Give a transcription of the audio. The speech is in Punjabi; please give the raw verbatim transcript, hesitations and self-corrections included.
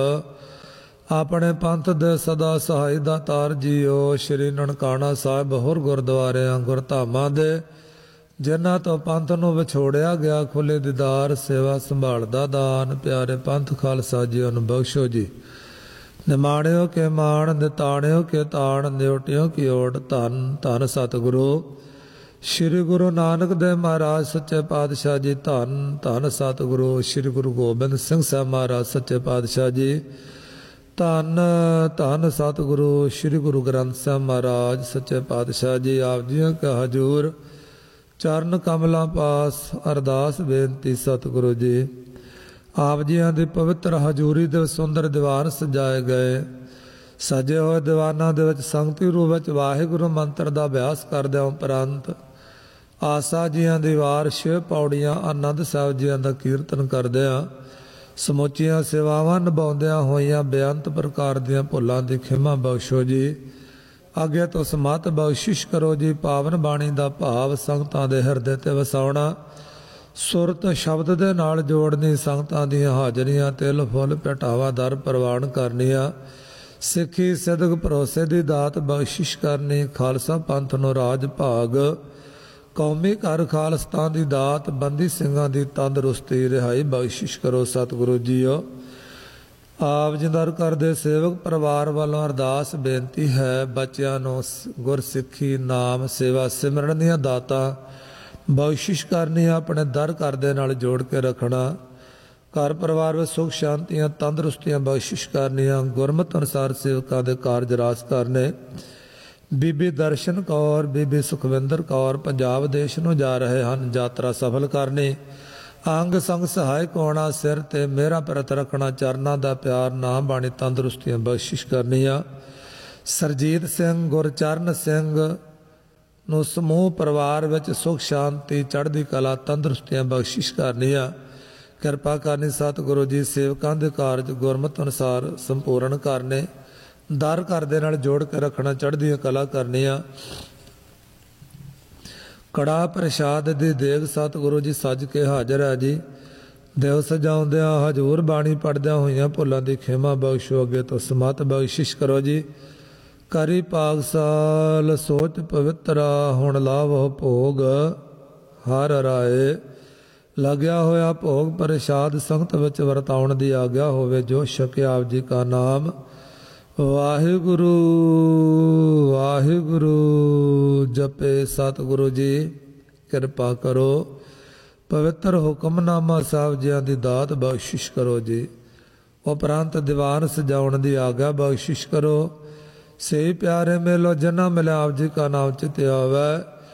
ਆਪਣੇ ਪੰਥ ਦੇ ਸਦਾ ਸਹਾਈ ਦਾਤਾਰ ਜੀਓ। ਸ਼੍ਰੀ ਨਨਕਾਣਾ ਸਾਹਿਬ ਹੋਰ ਗੁਰਦੁਆਰਿਆਂ ਗੁਰਧਾਮਾਂ ਦੇ ਜਿਨ੍ਹਾਂ ਤੋਂ ਪੰਥ ਨੂੰ ਵਿਛੋੜਿਆ ਗਿਆ ਖੁੱਲੇ ਦੀਦਾਰ ਸੇਵਾ ਸੰਭਾਲਦਾ ਦਾਨ ਪਿਆਰੇ ਪੰਥ ਖਾਲਸਾ ਜੀਓ ਨੂੰ ਬਖਸ਼ੋ ਜੀ। ਨਿਮਾਣਿਓ ਕੇ ਮਾਣ ਨਿਤਾਣਿਓ ਕੇ ਤਾਣ ਨਿਉਟਿਓ ਕੀ ਓਟ ਧੰਨ ਧੰਨ ਸਤਿਗੁਰੂ ਸ਼੍ਰੀ ਗੁਰੂ ਨਾਨਕ ਦੇਵ ਮਹਾਰਾਜ ਸੱਚੇ ਪਾਤਸ਼ਾਹ ਜੀ। ਧੰਨ ਧੰਨ ਸਤਿਗੁਰੂ ਸ਼੍ਰੀ ਗੁਰੂ ਗੋਬਿੰਦ ਸਿੰਘ ਸਾਹਿਬ ਮਹਾਰਾਜ ਸੱਚੇ ਪਾਤਸ਼ਾਹ ਜੀ। ਧੰਨ ਧੰਨ ਸਤਿਗੁਰੂ ਸ਼੍ਰੀ ਗੁਰੂ ਗ੍ਰੰਥ ਸਾਹਿਬ ਮਹਾਰਾਜ ਸੱਚੇ ਪਾਤਸ਼ਾਹ ਜੀ। ਆਪ ਜੀਆਂ ਕਾ ਹਜੂਰ ਚਰਨ ਕਮਲਾਂ ਪਾਸ ਅਰਦਾਸ ਬੇਨਤੀ ਸਤਿਗੁਰੂ ਜੀ। ਆਪ ਜੀਆਂ ਦੀ ਪਵਿੱਤਰ ਹਜ਼ੂਰੀ ਦੇ ਸੁੰਦਰ ਦੀਵਾਨ ਸਜਾਏ ਗਏ। ਸਜੇ ਹੋਏ ਦੀਵਾਨਾਂ ਦੇ ਵਿੱਚ ਸੰਗਤੀ ਰੂਪ ਵਿੱਚ ਵਾਹਿਗੁਰੂ ਮੰਤਰ ਦਾ ਅਭਿਆਸ ਕਰਦਿਆਂ ਉਪਰੰਤ ਆਸਾ ਜੀਆਂ ਦੀ ਵਾਰ ਛੇ ਪੌੜੀਆਂ ਆਨੰਦ ਸਾਹਿਬ ਜੀਆਂ ਦਾ ਕੀਰਤਨ ਕਰਦਿਆਂ ਸਮੁੱਚੀਆਂ ਸੇਵਾਵਾਂ ਨਿਭਾਉਂਦਿਆਂ ਹੋਈਆਂ ਬੇਅੰਤ ਪ੍ਰਕਾਰ ਦੀਆਂ ਭੁੱਲਾਂ ਦੀ ਖਿਮਾ ਬਖਸ਼ੋ ਜੀ। ਅੱਗੇ ਤੋਂ ਸਮਤ ਬਖਸ਼ਿਸ਼ ਕਰੋ ਜੀ। ਪਾਵਨ ਬਾਣੀ ਦਾ ਭਾਵ ਸੰਗਤਾਂ ਦੇ ਹਿਰਦੇ ਤੇ ਵਸਾਉਣਾ ਸੁਰਤ ਸ਼ਬਦ ਦੇ ਨਾਲ ਜੋੜਨੀ ਸੰਗਤਾਂ ਦੀਆਂ ਹਾਜ਼ਰੀਆਂ ਤਿਲ ਫੁੱਲ ਭਟਾਵਾ ਦਰ ਪ੍ਰਵਾਨ ਕਰਨੀਆਂ ਸਿੱਖੀ ਸਿਦਕ ਭਰੋਸੇ ਦੀ ਦਾਤ ਬਖਸ਼ਿਸ਼ ਕਰਨੀ ਖਾਲਸਾ ਪੰਥ ਨੂੰ ਰਾਜ ਭਾਗ ਕੌਮੀ ਘਰ ਖਾਲਸਤਾਨ ਦੀ ਦਾਤ ਬੰਦੀ ਸਿੰਘਾਂ ਦੀ ਤੰਦਰੁਸਤੀ ਰਿਹਾਈ ਬਖਸ਼ਿਸ਼ ਕਰੋ ਸਤਿਗੁਰੂ ਜੀਓ। ਆਪ ਜੀ ਦਰ ਕਰਦੇ ਸੇਵਕ ਪਰਿਵਾਰ ਵੱਲੋਂ ਅਰਦਾਸ ਬੇਨਤੀ ਹੈ ਬੱਚਿਆਂ ਨੂੰ ਗੁਰਸਿੱਖੀ ਨਾਮ ਸੇਵਾ ਸਿਮਰਨ ਦੀਆਂ ਦਾਤਾਂ ਬਖਸ਼ਿਸ਼ ਕਰਨੀ ਆਪਣੇ ਦਰ ਘਰ ਦੇ ਨਾਲ ਜੋੜ ਕੇ ਰੱਖਣਾ ਘਰ ਪਰਿਵਾਰ ਵਿੱਚ ਸੁਖ ਸ਼ਾਂਤੀਆਂ ਤੰਦਰੁਸਤੀਆਂ ਬਖਸ਼ਿਸ਼ ਕਰਨੀਆਂ ਗੁਰਮਤਿ ਅਨੁਸਾਰ ਸੇਵਕਾਂ ਦੇ ਕਾਰਜ ਰਾਸ ਕਰਨੇ। ਬੀਬੀ ਦਰਸ਼ਨ ਕੌਰ ਬੀਬੀ ਸੁਖਵਿੰਦਰ ਕੌਰ ਪੰਜਾਬ ਦੇਸ਼ ਨੂੰ ਜਾ ਰਹੇ ਹਨ ਯਾਤਰਾ ਸਫਲ ਕਰਨੀ ਅੰਗ ਸੰਗ ਸਹਾਇਕ ਹੋਣਾ ਸਿਰ ਤੇ ਮੇਰਾ ਪ੍ਰਤ ਰੱਖਣਾ ਚਰਨਾਂ ਦਾ ਪਿਆਰ ਨਾਮ ਬਾਣੀ ਤੰਦਰੁਸਤੀਆਂ ਬਖਸ਼ਿਸ਼ ਕਰਨੀਆਂ। ਸਰਜੀਤ ਸਿੰਘ ਗੁਰਚਰਨ ਸਿੰਘ ਨੂੰ ਸਮੂਹ ਪਰਿਵਾਰ ਵਿੱਚ ਸੁਖ ਸ਼ਾਂਤੀ ਚੜ੍ਹਦੀ ਕਲਾ ਤੰਦਰੁਸਤੀਆਂ ਬਖਸ਼ਿਸ਼ ਕਰਨੀਆਂ। ਕਿਰਪਾ ਕਰਨੀ ਸਤਿਗੁਰੂ ਜੀ ਸੇਵਕਾਂ ਦੇ ਕਾਰਜ ਗੁਰਮਤਿ ਅਨੁਸਾਰ ਸੰਪੂਰਨ ਕਰਨੇ ਦਰ ਘਰ ਦੇ ਨਾਲ ਜੋੜ ਕੇ ਰੱਖਣਾ ਚੜ੍ਹਦੀਆਂ ਕਲਾ ਕਰਨੀਆਂ। ਕੜਾ ਪ੍ਰਸ਼ਾਦ ਦੀ ਦੇਗ ਸਤਿਗੁਰੂ ਜੀ ਸੱਜ ਕੇ ਹਾਜ਼ਰ ਹੈ ਜੀ। ਦਿਵ ਸਜਾਉਂਦਿਆਂ ਹਜ਼ੂਰ ਬਾਣੀ ਪੜ੍ਹਦਿਆਂ ਹੋਈਆਂ ਭੁੱਲਾਂ ਦੀ ਖਿਮਾ ਬਖਸ਼ੋ ਅੱਗੇ ਤੋਂ ਸਮਤ ਬਖਸ਼ਿਸ਼ ਕਰੋ ਜੀ। ਕਰੀ ਪਾਗਸਾਲ ਸੋਚ ਪਵਿੱਤਰਾ ਹੁਣ ਲਾਵੋ ਭੋਗ ਹਰ ਰਾਏ ਲੱਗਿਆ ਹੋਇਆ ਭੋਗ ਪ੍ਰਸ਼ਾਦ ਸੰਗਤ ਵਿੱਚ ਵਰਤਾਉਣ ਦੀ ਆਗਿਆ ਹੋਵੇ ਜੋ ਛਕਿਆ ਆਪ ਜੀ ਕਾ ਨਾਮ ਵਾਹਿਗੁਰੂ ਵਾਹਿਗੁਰੂ ਜਪੇ ਸਤਿਗੁਰੂ ਜੀ। ਕਿਰਪਾ ਕਰੋ ਪਵਿੱਤਰ ਹੁਕਮਨਾਮਾ ਸਾਹਿਬ ਜੀਆਂ ਦੀ ਦਾਤ ਬਖਸ਼ਿਸ਼ ਕਰੋ ਜੀ। ਉਪਰੰਤ ਦੀਵਾਨ ਸਜਾਉਣ ਦੀ ਆਗਿਆ ਬਖਸ਼ਿਸ਼ ਕਰੋ। ਸੇ ਪਿਆਰੇ ਮੇਲੋ ਜਿਨ੍ਹਾਂ ਮਿਲਿਆ ਆਪ ਜੀ ਕਾ ਨਾਮ ਚਿਤ ਆਵੈ